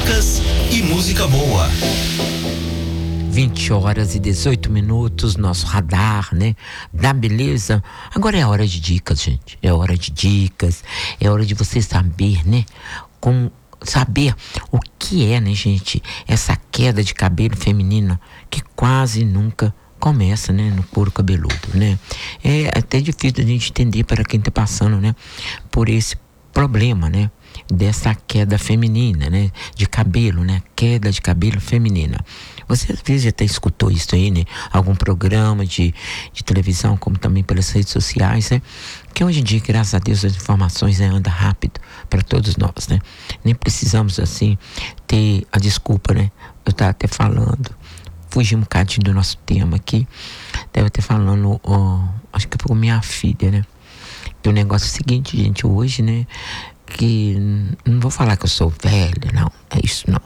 dicas e música boa. 20h18, nosso radar, né? Da beleza. Agora é hora de dicas, gente. É hora de dicas. É hora de você saber, né? Como saber o que é, né, gente? Essa queda de cabelo feminino que quase nunca começa, né, no couro cabeludo, né? É até difícil a gente entender para quem tá passando, né, por esse problema, né, dessa queda feminina, né, de cabelo, né, queda de cabelo feminina. Você às vezes até escutou isso aí, né, algum programa de televisão, como também pelas redes sociais, né, que hoje em dia, graças a Deus, as informações, né, andam rápido para todos nós, né, nem precisamos, assim, ter a desculpa, né, eu estava até falando, fugi um bocadinho do nosso tema aqui, deve ter falando, acho que foi com minha filha, né, que o negócio é o seguinte, gente, hoje, né, que não vou falar que eu sou velha, não, é isso não,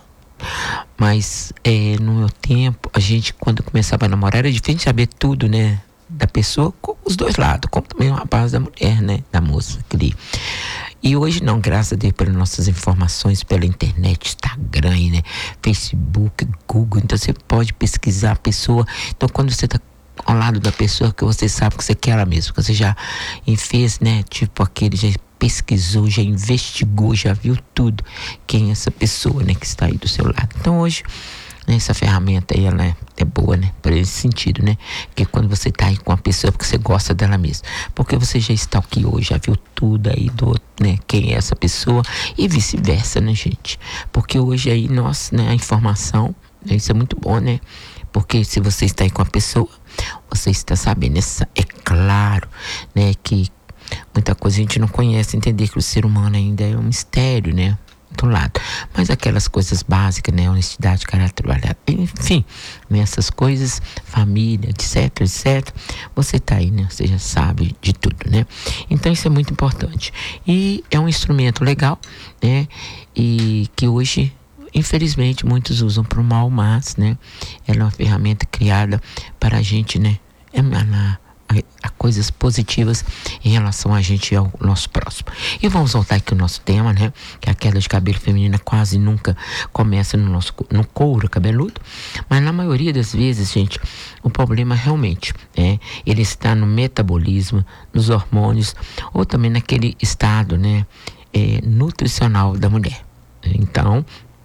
mas no meu tempo, a gente quando começava a namorar era difícil saber tudo, né, da pessoa, com os dois lados, como também o rapaz da mulher, né, da moça ali. E hoje não, graças a Deus, pelas nossas informações, pela internet, Instagram, né, Facebook, Google, então você pode pesquisar a pessoa. Então quando você está ao lado da pessoa, que você sabe que você quer ela mesmo, que você já fez, né, tipo aquele, já pesquisou, já investigou, já viu tudo, quem é essa pessoa, né, que está aí do seu lado. Então hoje, né, essa ferramenta aí, ela é boa, né, por esse sentido, né, que quando você está aí com a pessoa, porque você gosta dela mesmo, porque você já está aqui hoje, já viu tudo aí do outro, né, quem é essa pessoa e vice-versa, né, gente, porque hoje aí nós, né, a informação, né, isso é muito bom, né, porque se você está aí com a pessoa, você está sabendo, é claro, né, que muita coisa a gente não conhece, entender que o ser humano ainda é um mistério, né, do lado, mas aquelas coisas básicas, né, honestidade, caráter, trabalhar, enfim, nessas coisas, família, etc, etc, você tá aí, né, você já sabe de tudo, né, então isso é muito importante, e é um instrumento legal, né, e que hoje, infelizmente, muitos usam para o mal, mas, né, ela é uma ferramenta criada para a gente, né, emanar a coisas positivas em relação a gente e ao nosso próximo. E vamos voltar aqui ao nosso tema, né, que a queda de cabelo feminina quase nunca começa no couro cabeludo, mas na maioria das vezes, gente, o problema realmente, né, ele está no metabolismo, nos hormônios, ou também naquele estado, né, nutricional da mulher. Então,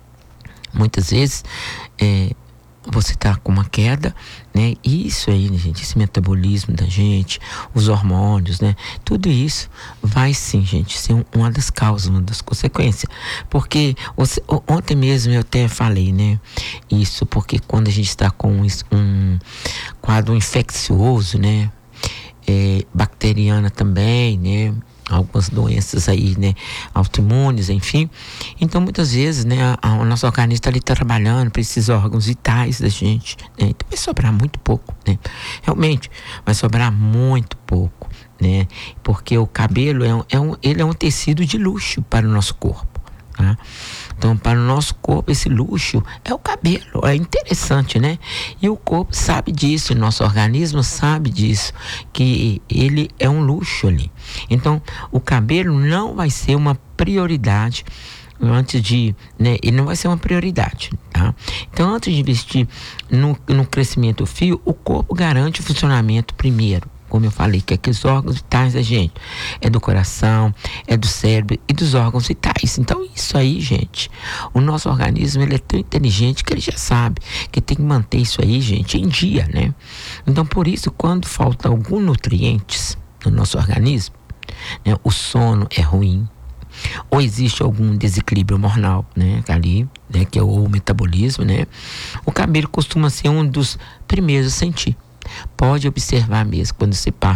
muitas vezes você tá com uma queda, né? Isso aí, né, gente, esse metabolismo da gente, os hormônios, né? Tudo isso vai sim, gente, ser uma das causas, uma das consequências. Porque ontem mesmo eu até falei, né? Isso, porque quando a gente está com um quadro infeccioso, né? Bacteriana também, né? Algumas doenças aí, né, autoimunes, enfim. Então, muitas vezes, né, o nosso organismo está ali trabalhando para esses órgãos vitais da gente, né? Então vai sobrar muito pouco, né? Realmente, vai sobrar muito pouco, né? Porque o cabelo ele é um tecido de luxo para o nosso corpo, tá? Então, para o nosso corpo, esse luxo é o cabelo. É interessante, né? E o corpo sabe disso, o nosso organismo sabe disso, que ele é um luxo ali. Então, o cabelo não vai ser uma prioridade antes de, né? Ele não vai ser uma prioridade, tá? Então, antes de investir no crescimento do fio, o corpo garante o funcionamento primeiro. Como eu falei, que aqueles órgãos vitais da gente é do coração, é do cérebro e dos órgãos vitais. Então isso aí, gente, o nosso organismo, ele é tão inteligente que ele já sabe que tem que manter isso aí, gente, em dia, né? Então por isso, quando falta algum nutrientes no nosso organismo, né, o sono é ruim, ou existe algum desequilíbrio hormonal, né, ali, né, que é o metabolismo, né, o cabelo costuma ser um dos primeiros a sentir. Pode observar mesmo, quando você passa